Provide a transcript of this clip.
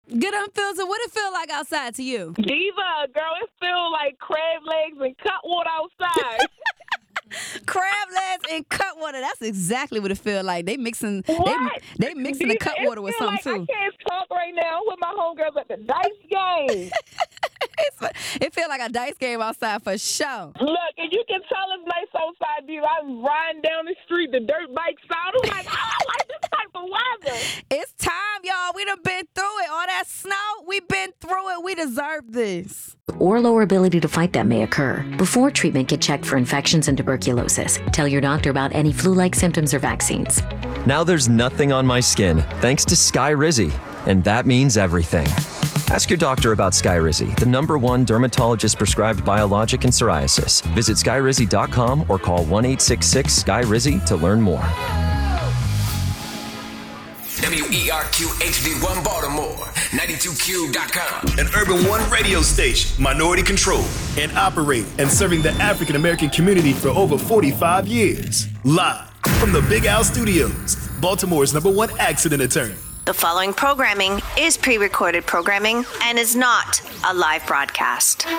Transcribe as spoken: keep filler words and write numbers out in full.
Good unfiltered. What it feel like outside to you? Diva, girl, it feel like crab legs and cut water outside. Crab legs and cut water. That's exactly what it feel like. They mixing What? they they mixing the Diva, cut it water with feel something like too. I can't talk right now with my homegirls at the dice game. It's, it feel like a dice game outside for sure. Look, and you can tell it's nice outside, Diva. I'm riding down the street, the dirt bike sound. I'm like, oh, I like this type of weather. It's time, y'all. We done been through it. All that snow, we been through it. We deserve this. Or lower ability to fight that may occur. Before treatment, get checked for infections and tuberculosis. Tell your doctor about any flu-like symptoms or vaccines. Now there's nothing on my skin, thanks to Skyrizi, and that means everything. Ask your doctor about Skyrizi, the number one dermatologist-prescribed biologic in psoriasis. Visit skyrizi dot com or call one eight six six S K Y R I Z I to learn more. W E R Q H D one Baltimore, ninety-two Q dot com. An Urban One radio station, minority controlled, and operate and serving the African American community for over forty-five years. Live from the Big Al Studios, Baltimore's number one accident attorney. The following programming is pre-recorded programming and is not a live broadcast.